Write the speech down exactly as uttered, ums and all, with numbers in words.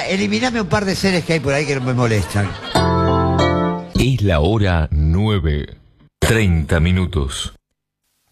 Mira, eliminame un par de seres que hay por ahí que no me molestan. Es la hora nueve, treinta minutos.